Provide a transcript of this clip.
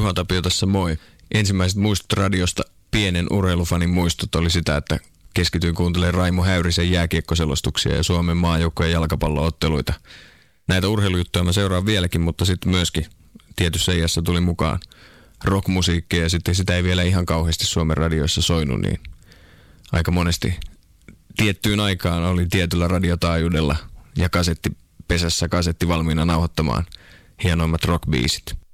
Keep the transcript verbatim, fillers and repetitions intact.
Juha Tapio tässä moi. Ensimmäiset muistot radiosta, pienen urheilufanin muistot oli sitä, että keskityin kuuntelemaan Raimo Häyrisen jääkiekkoselostuksia ja Suomen maajoukkojen jalkapallootteluita. Näitä urheilujuttuja mä seuraan vieläkin, mutta sitten myöskin tietyssä iässä tuli mukaan rockmusiikkia ja sitten sitä ei vielä ihan kauheasti Suomen radioissa soinut, niin aika monesti tiettyyn aikaan oli tietyllä radiotaajuudella ja kasetti pesässä kasetti valmiina nauhoittamaan hienoimmat rockbiisit.